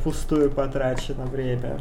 впустую потрачено время.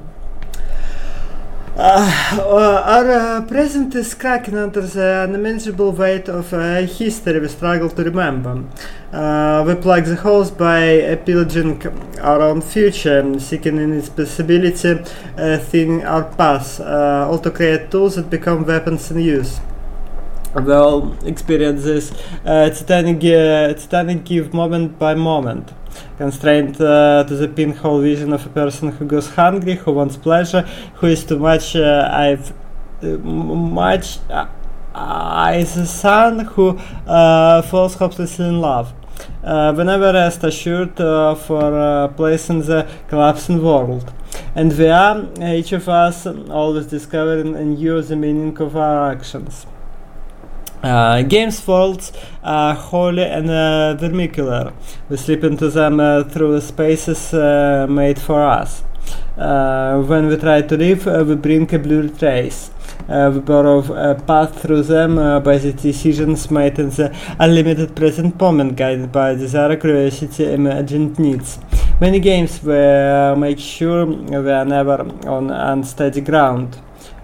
Our present is cracking under the unmanageable weight of history we struggle to remember. We plug the holes by pillaging our own future, seeking in its possibility, thinning our past, all to create tools that become weapons in use. We all experience this titanic give moment by moment, constrained to the pinhole vision of a person who goes hungry, who wants pleasure, who is too much is a son who falls hopelessly in love. We never rest assured for placing the collapsing world. And we are, each of us, always discovering anew the meaning of our actions. Games worlds are holy and vermicular. We slip into them through spaces made for us. When we try to live, we bring a blurry trace. We borrow a path through them by the decisions made in the unlimited present moment, guided by desire, curiosity, imagined needs. Many games we make sure we are never on unsteady ground,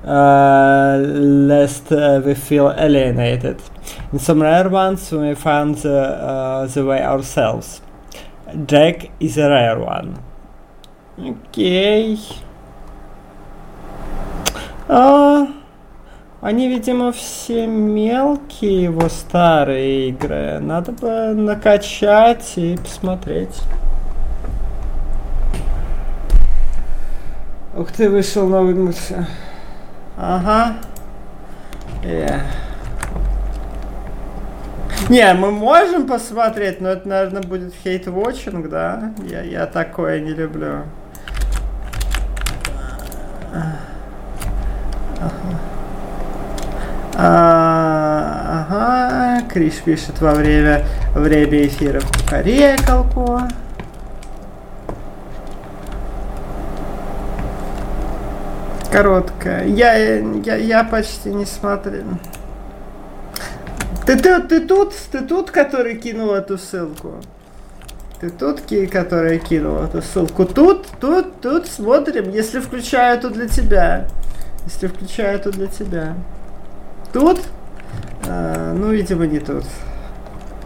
lest we feel alienated. In some rare ones we find the way ourselves. Jack is a rare one. Окей. Они, видимо, все мелкие, его старые игры. Надо бы накачать и посмотреть. Ух ты, вышел новый мультфильм. Ага. Не, мы можем посмотреть, но это, наверное, будет хейт-вотчинг, да? Я такое не люблю. Ага. Криш пишет во время эфира кукарекалку. Короткая. Я почти не смотрел. Ты тут, который кинул эту ссылку? Ты тут, который кинул эту ссылку? Тут смотрим, если включаю, то для тебя. Тут? Ну, видимо, не тут.